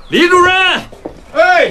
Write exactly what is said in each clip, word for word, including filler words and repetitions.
李主任， 哎，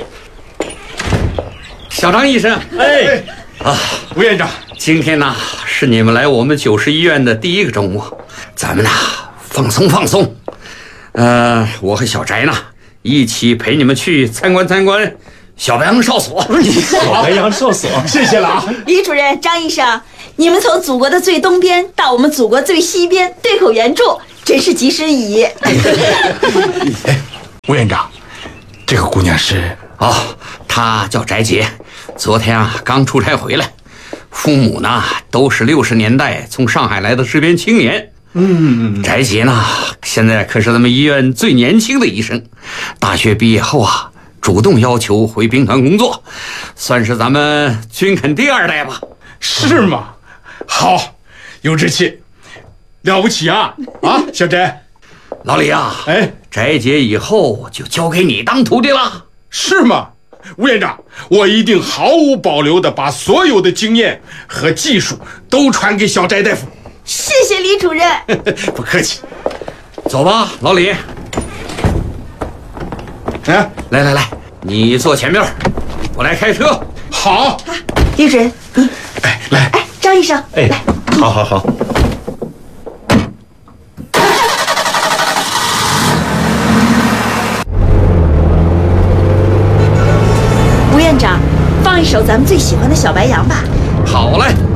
小张医生， 哎，啊，吴院长， 今天呢是你们来我们九十医院的第一个周末，咱们呢放松放松。呃，我和小翟呢一起陪你们去参观参观小白杨哨所。 小白杨哨所，谢谢了啊。 李主任、张医生，你们从祖国的最东边到我们祖国最西边，对口援助，真是及时雨。 哎，吴院长，这个姑娘是？ 哦，她叫翟洁，昨天啊刚出差回来，父母呢都是六十年代从上海来的支边青年。嗯，翟洁呢现在可是咱们医院最年轻的医生，大学毕业后啊主动要求回兵团工作，算是咱们军垦第二代吧。 是吗？好，有志气，了不起啊！啊，小翟， 老李啊， 哎， 翟洁以后就交给你当徒弟了。 是吗？吴院长，我一定毫无保留地把所有的经验和技术都传给小翟大夫。 谢谢李主任。 不客气。 走吧，老李。 哎， 来来来，你坐前面，我来开车。 好。 李主任，你， 哎，来， 哎，张医生， 哎， 来， 好好好。 吴院长，放一首咱们最喜欢的小白杨吧。 好嘞。